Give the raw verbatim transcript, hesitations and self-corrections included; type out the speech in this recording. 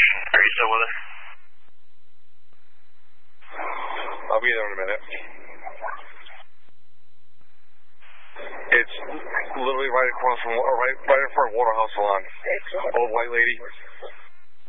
Are you still with us? I'll be there in a minute. It's literally right across from, or right, right in front of Waterhouse Salon. Old white lady.